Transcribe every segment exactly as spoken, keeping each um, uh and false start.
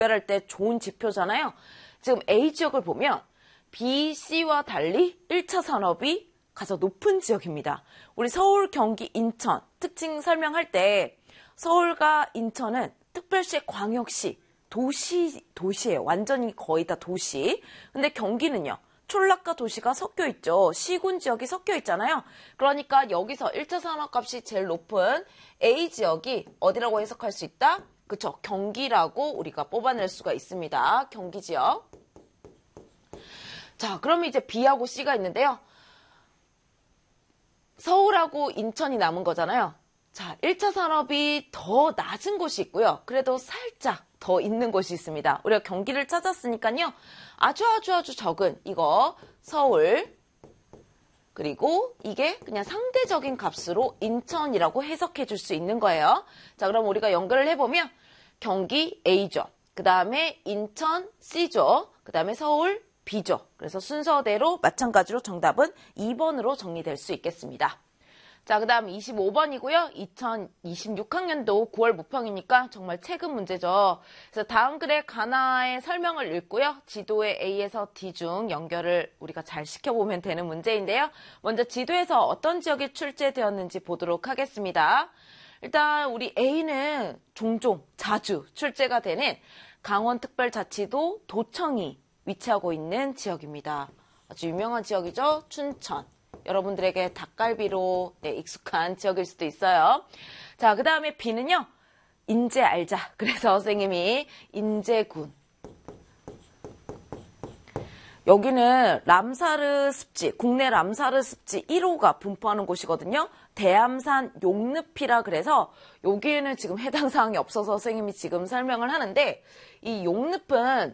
구별할 때 좋은 지표잖아요. 지금 A 지역을 보면 B, C와 달리 일 차 산업이 가장 높은 지역입니다. 우리 서울, 경기, 인천 특징 설명할 때 서울과 인천은 특별시, 광역시, 도시, 도시예요. 완전히 거의 다 도시. 근데 경기는요. 촌락과 도시가 섞여 있죠. 시군 지역이 섞여 있잖아요. 그러니까 여기서 일 차 산업값이 제일 높은 A 지역이 어디라고 해석할 수 있다? 그쵸. 경기라고 우리가 뽑아낼 수가 있습니다. 경기 지역. 자, 그러면 이제 B하고 C가 있는데요. 서울하고 인천이 남은 거잖아요. 자, 일 차 산업이 더 낮은 곳이 있고요. 그래도 살짝 더 있는 곳이 있습니다. 우리가 경기를 찾았으니까요. 아주 아주 아주 적은 이거 서울, 그리고 이게 그냥 상대적인 값으로 인천이라고 해석해 줄 수 있는 거예요. 자, 그럼 우리가 연결을 해보면 경기 A죠. 그 다음에 인천 C죠. 그 다음에 서울 B죠. 그래서 순서대로 마찬가지로 정답은 이 번으로 정리될 수 있겠습니다. 자, 그 다음 이십오 번이고요. 이천이십육 학년도 구월 모평이니까 정말 최근 문제죠. 그래서 다음 글의 가나의 설명을 읽고요. 지도의 A에서 D 중 연결을 우리가 잘 시켜보면 되는 문제인데요. 먼저 지도에서 어떤 지역이 출제되었는지 보도록 하겠습니다. 일단 우리 A는 종종 자주 출제가 되는 강원특별자치도 도청이 위치하고 있는 지역입니다. 아주 유명한 지역이죠. 춘천. 여러분들에게 닭갈비로 네, 익숙한 지역일 수도 있어요. 자, 그 다음에 B는요. 인제 알자. 그래서 선생님이 인제군. 여기는 람사르 습지, 국내 람사르 습지 일 호가 분포하는 곳이거든요. 대암산 용늪이라 그래서 여기에는 지금 해당 사항이 없어서 선생님이 지금 설명을 하는데 이 용늪은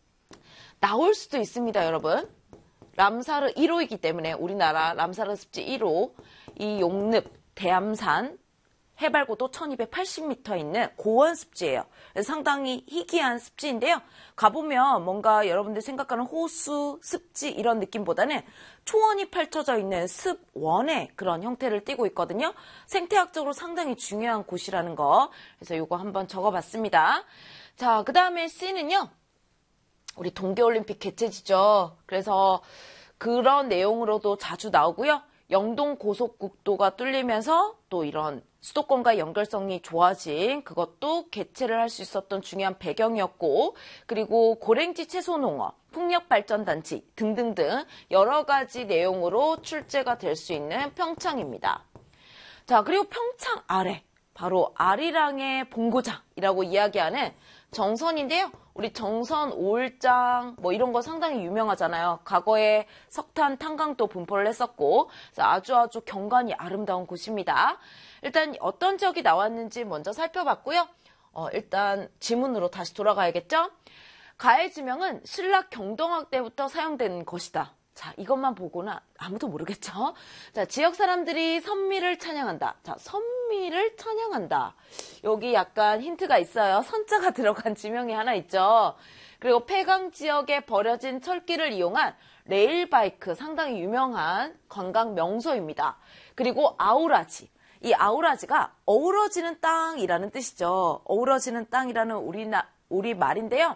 나올 수도 있습니다, 여러분. 람사르 일 호이기 때문에 우리나라 람사르 습지 일 호 이 용늪 대암산 해발고도 천이백팔십 미터 있는 고원 습지예요. 그래서 상당히 희귀한 습지인데요. 가보면 뭔가 여러분들 생각하는 호수, 습지 이런 느낌보다는 초원이 펼쳐져 있는 습원의 그런 형태를 띠고 있거든요. 생태학적으로 상당히 중요한 곳이라는 거. 그래서 이거 한번 적어봤습니다. 자, 그 다음에 C는요. 우리 동계올림픽 개최지죠. 그래서 그런 내용으로도 자주 나오고요. 영동 고속국도가 뚫리면서 또 이런 수도권과 연결성이 좋아진 그것도 개최를 할 수 있었던 중요한 배경이었고, 그리고 고랭지 채소농업, 풍력발전단지 등등등 여러 가지 내용으로 출제가 될 수 있는 평창입니다. 자, 그리고 평창 아래 바로 아리랑의 본고장이라고 이야기하는 정선인데요. 우리 정선 오일장 뭐 이런 거 상당히 유명하잖아요. 과거에 석탄, 탄광도 분포를 했었고 그래서 아주 아주 경관이 아름다운 곳입니다. 일단 어떤 지역이 나왔는지 먼저 살펴봤고요. 어, 일단 지문으로 다시 돌아가야겠죠? 가해 지명은 신라 경동학 때부터 사용된 것이다. 자, 이것만 보고는 아무도 모르겠죠? 자, 지역 사람들이 선미를 찬양한다. 자, 선미를 찬양한다. 여기 약간 힌트가 있어요. 선자가 들어간 지명이 하나 있죠. 그리고 폐강 지역에 버려진 철길을 이용한 레일바이크, 상당히 유명한 관광 명소입니다. 그리고 아우라지. 이 아우라지가 어우러지는 땅이라는 뜻이죠. 어우러지는 땅이라는 우리나, 우리 말인데요.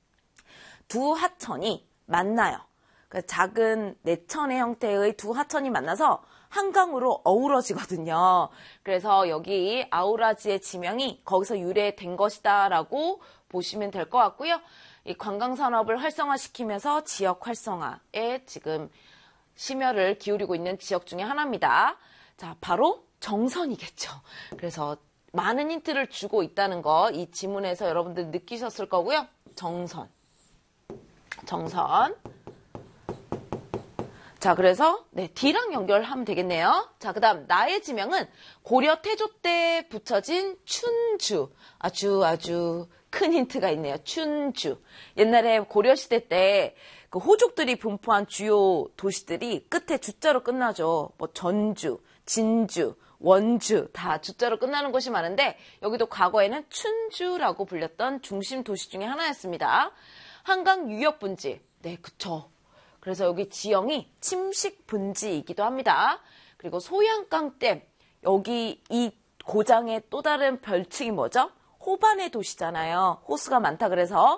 두 하천이 만나요. 작은 내천의 형태의 두 하천이 만나서 한강으로 어우러지거든요. 그래서 여기 아우라지의 지명이 거기서 유래된 것이다라고 보시면 될 것 같고요. 이 관광산업을 활성화시키면서 지역 활성화에 지금 심혈을 기울이고 있는 지역 중에 하나입니다. 자, 바로 정선이겠죠. 그래서 많은 힌트를 주고 있다는 거 이 지문에서 여러분들 느끼셨을 거고요. 정선. 정선. 자, 그래서 네, D랑 연결하면 되겠네요. 자, 그 다음 나의 지명은 고려 태조 때 붙여진 춘주. 아주 아주 큰 힌트가 있네요. 춘주. 옛날에 고려시대 때 그 호족들이 분포한 주요 도시들이 끝에 주자로 끝나죠. 뭐 전주, 진주, 원주 다 주자로 끝나는 곳이 많은데 여기도 과거에는 춘주라고 불렸던 중심 도시 중에 하나였습니다. 한강 유역 분지. 네, 그쵸. 그래서 여기 지형이 침식 분지이기도 합니다. 그리고 소양강댐, 여기 이 고장의 또 다른 별칭이 뭐죠? 호반의 도시잖아요. 호수가 많다 그래서